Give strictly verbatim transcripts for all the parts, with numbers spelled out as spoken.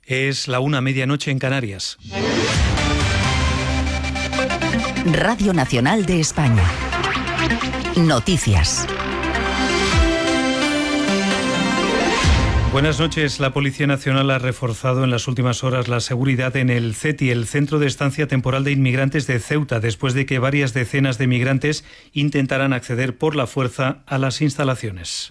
Es la una, medianoche en Canarias. Radio Nacional de España. Noticias. Buenas noches. La Policía Nacional ha reforzado en las últimas horas la seguridad en el C E T I, el Centro de Estancia Temporal de Inmigrantes de Ceuta, después de que varias decenas de migrantes intentaran acceder por la fuerza a las instalaciones.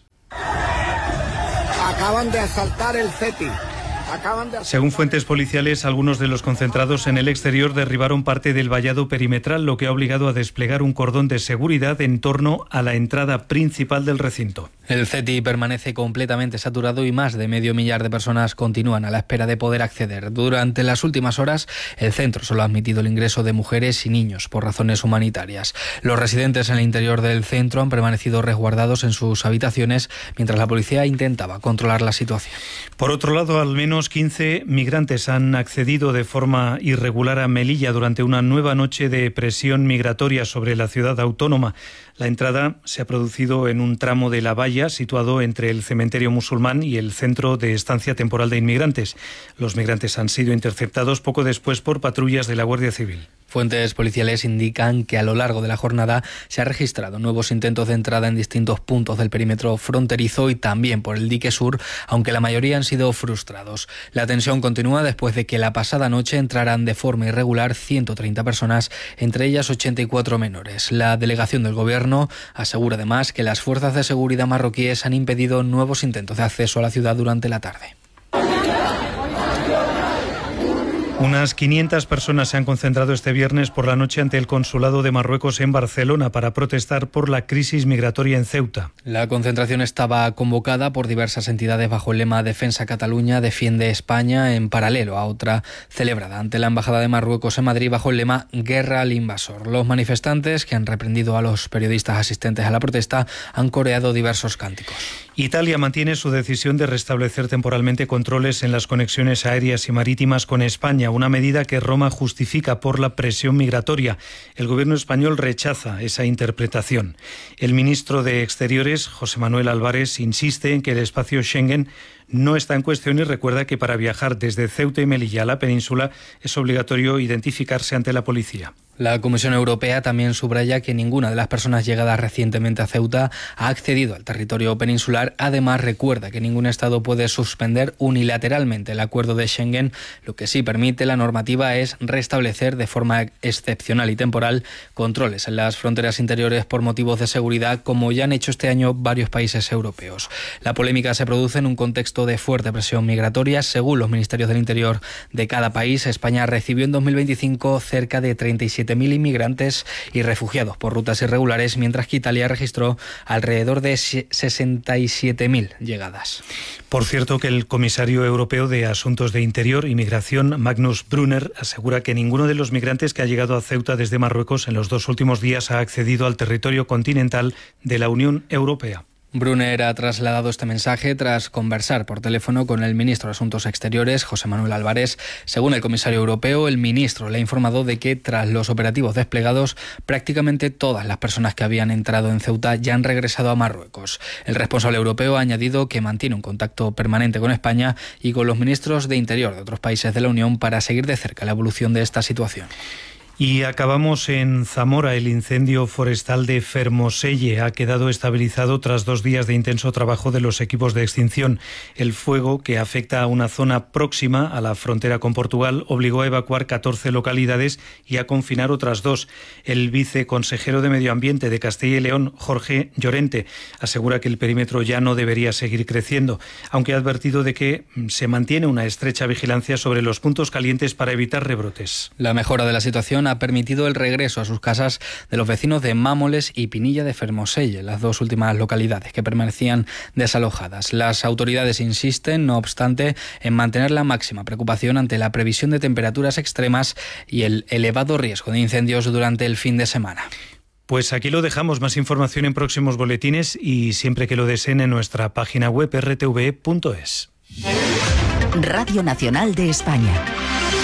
Acaban de asaltar el C E T I. Según fuentes policiales, algunos de los concentrados en el exterior derribaron parte del vallado perimetral, lo que ha obligado a desplegar un cordón de seguridad en torno a la entrada principal del recinto. El C E T I permanece completamente saturado y más de medio millar de personas continúan a la espera de poder acceder. Durante las últimas horas, el centro solo ha admitido el ingreso de mujeres y niños por razones humanitarias. Los residentes en el interior del centro han permanecido resguardados en sus habitaciones mientras la policía intentaba controlar la situación. Por otro lado, al menos quince migrantes han accedido de forma irregular a Melilla durante una nueva noche de presión migratoria sobre la ciudad autónoma. La entrada se ha producido en un tramo de la valla situado entre el cementerio musulmán y el Centro de Estancia Temporal de Inmigrantes. Los migrantes han sido interceptados poco después por patrullas de la Guardia Civil. Fuentes policiales indican que a lo largo de la jornada se han registrado nuevos intentos de entrada en distintos puntos del perímetro fronterizo y también por el dique sur, aunque la mayoría han sido frustrados. La tensión continúa después de que la pasada noche entraran de forma irregular ciento treinta personas, entre ellas ochenta y cuatro menores. La delegación del Gobierno asegura además que las fuerzas de seguridad marroquíes han impedido nuevos intentos de acceso a la ciudad durante la tarde. Unas quinientas personas se han concentrado este viernes por la noche ante el Consulado de Marruecos en Barcelona para protestar por la crisis migratoria en Ceuta. La concentración estaba convocada por diversas entidades bajo el lema Defensa Cataluña, Defiende España, en paralelo a otra celebrada ante la Embajada de Marruecos en Madrid bajo el lema Guerra al invasor. Los manifestantes, que han reprendido a los periodistas asistentes a la protesta, han coreado diversos cánticos. Italia mantiene su decisión de restablecer temporalmente controles en las conexiones aéreas y marítimas con España, una medida que Roma justifica por la presión migratoria. El gobierno español rechaza esa interpretación. El ministro de Exteriores, José Manuel Álvarez, insiste en que el espacio Schengen no está en cuestión y recuerda que para viajar desde Ceuta y Melilla a la península es obligatorio identificarse ante la policía. La Comisión Europea también subraya que ninguna de las personas llegadas recientemente a Ceuta ha accedido al territorio peninsular. Además, recuerda que ningún Estado puede suspender unilateralmente el acuerdo de Schengen. Lo que sí permite la normativa es restablecer de forma excepcional y temporal controles en las fronteras interiores por motivos de seguridad, como ya han hecho este año varios países europeos. La polémica se produce en un contexto de fuerte presión migratoria. Según los ministerios del Interior de cada país, España recibió en dos mil veinticinco cerca de treinta y siete mil inmigrantes y refugiados por rutas irregulares, mientras que Italia registró alrededor de sesenta y siete mil llegadas. Por cierto, que el comisario europeo de Asuntos de Interior y Migración, Magnus Brunner, asegura que ninguno de los migrantes que ha llegado a Ceuta desde Marruecos en los dos últimos días ha accedido al territorio continental de la Unión Europea. Brunner ha trasladado este mensaje tras conversar por teléfono con el ministro de Asuntos Exteriores, José Manuel Álvarez. Según el comisario europeo, el ministro le ha informado de que tras los operativos desplegados, prácticamente todas las personas que habían entrado en Ceuta ya han regresado a Marruecos. El responsable europeo ha añadido que mantiene un contacto permanente con España y con los ministros de Interior de otros países de la Unión para seguir de cerca la evolución de esta situación. Y acabamos en Zamora. El incendio forestal de Fermoselle ha quedado estabilizado tras dos días de intenso trabajo de los equipos de extinción. El fuego, que afecta a una zona próxima a la frontera con Portugal, obligó a evacuar catorce localidades y a confinar otras dos. El viceconsejero de Medio Ambiente de Castilla y León, Jorge Llorente, asegura que el perímetro ya no debería seguir creciendo, aunque ha advertido de que se mantiene una estrecha vigilancia sobre los puntos calientes para evitar rebrotes. La mejora de la situación ha permitido el regreso a sus casas de los vecinos de Mámoles y Pinilla de Fermoselle, las dos últimas localidades que permanecían desalojadas. Las autoridades insisten, no obstante, en mantener la máxima preocupación ante la previsión de temperaturas extremas y el elevado riesgo de incendios durante el fin de semana. Pues aquí lo dejamos. Más información en próximos boletines y siempre que lo deseen en nuestra página web erre te ve punto es. Radio Nacional de España.